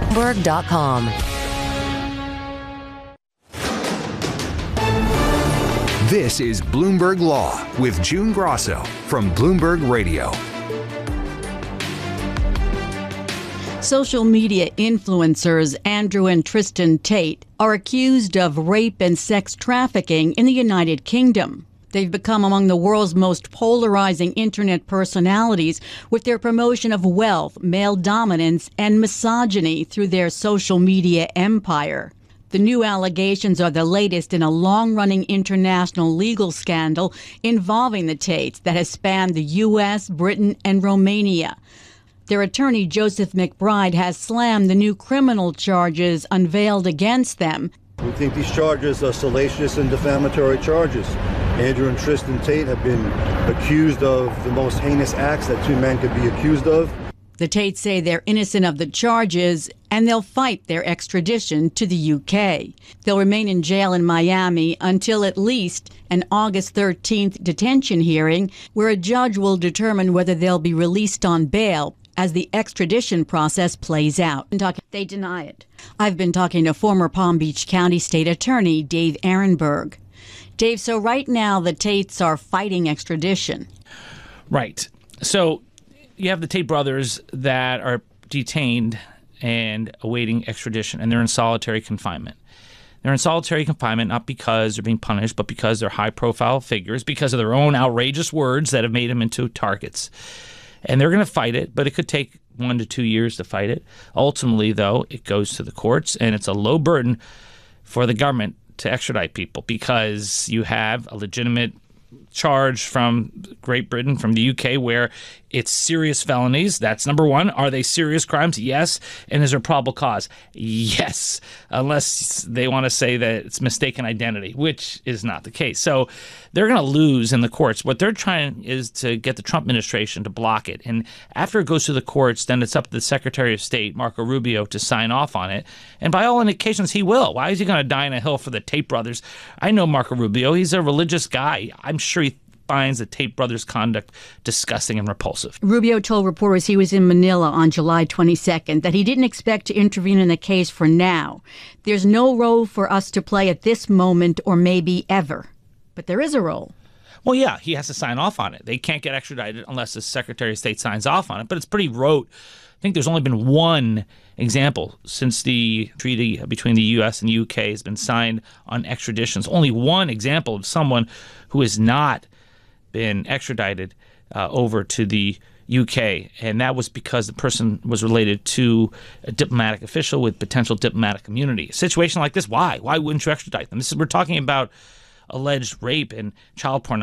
Bloomberg.com. This is Bloomberg Law with June Grosso from Bloomberg Radio. Social media influencers Andrew and Tristan Tate are accused of rape and sex trafficking in the United Kingdom. They've become among the world's most polarizing internet personalities with their promotion of wealth, male dominance, and misogyny through their social media empire. The new allegations are the latest in a long-running international legal scandal involving the Tates that has spanned the U.S., Britain, and Romania. Their attorney, Joseph McBride, has slammed the new criminal charges unveiled against them. We think these charges are salacious and defamatory charges. Andrew and Tristan Tate have been accused of the most heinous acts that two men could be accused of. The Tates say they're innocent of the charges, and they'll fight their extradition to the UK. They'll remain in jail in Miami until at least an August 13th detention hearing, where a judge will determine whether they'll be released on bail as the extradition process plays out. They deny it. I've been talking to former Palm Beach County State Attorney Dave Ehrenberg. Dave, so right now the Tates are fighting extradition. Right. So you have the Tate brothers that are detained and awaiting extradition, and they're in solitary confinement. They're in solitary confinement not because they're being punished, but because they're high-profile figures, because of their own outrageous words that have made them into targets. And they're going to fight it, but it could take 1 to 2 years to fight it. Ultimately, though, it goes to the courts, and it's a low burden for the government to extradite people because you have a legitimate charge from Great Britain, from the UK, where it's serious felonies. That's number one. Are they serious crimes? Yes. And is there probable cause? Yes. Unless they want to say that it's mistaken identity, which is not the case. So they're going to lose in the courts. What they're trying is to get the Trump administration to block it. And after it goes to the courts, then it's up to the Secretary of State, Marco Rubio, to sign off on it. And by all indications, he will. Why is he going to die on a hill for the Tate brothers? I know Marco Rubio. He's a religious guy. I'm sure he finds the Tate brothers' conduct disgusting and repulsive. Rubio told reporters he was in Manila on July 22nd that he didn't expect to intervene in the case for now. There's no role for us to play at this moment or maybe ever. But there is a role. Well, yeah, he has to sign off on it. They can't get extradited unless the Secretary of State signs off on it. But it's pretty rote. I think there's only been one example since the treaty between the U.S. and the U.K. has been signed on extraditions. Only one example of someone who has not been extradited over to the UK, and that was because the person was related to a diplomatic official with potential diplomatic immunity. A situation like this, why? Why wouldn't you extradite them? We're talking about alleged rape and child pornography.